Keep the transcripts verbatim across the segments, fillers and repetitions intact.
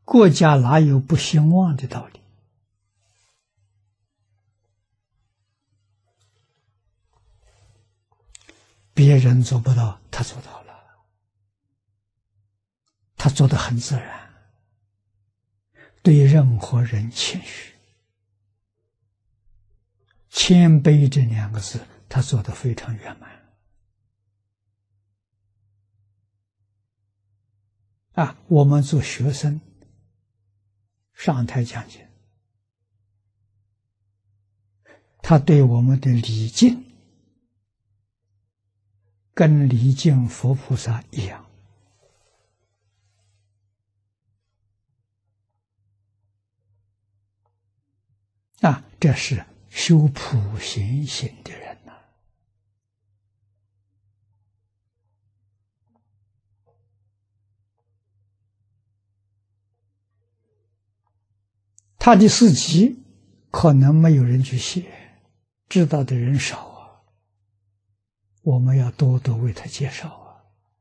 国家哪有不兴旺的道理？别人做不到，他做到了，他做得很自然，对任何人谦虚。谦卑这两个字，他做得非常圆满。啊，我们做学生上台讲解，他对我们的礼敬跟礼敬佛菩萨一样。啊，这是修普贤行的人呐、啊。他的事迹可能没有人去写，知道的人少啊。我们要多多为他介绍啊。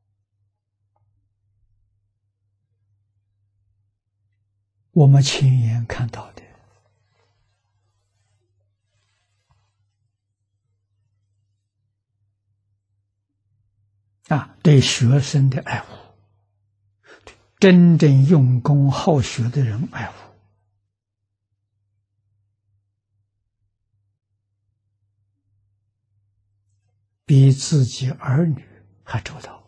我们亲眼看到的。啊，对学生的爱护，真正用功好学的人爱护，比自己儿女还周到。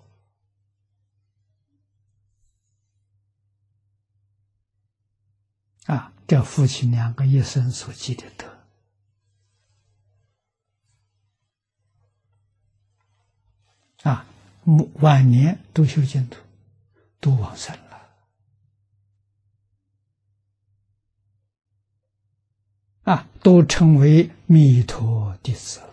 啊，这夫妻两个一生所积的德。啊，晚年都修净土，都往生了。啊，都成为弥陀弟子。